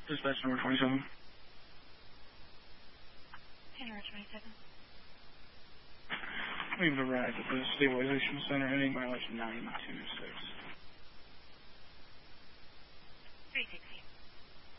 Dispatch number 27. Number 27. We've arrived at the stabilization center, ending violation 926.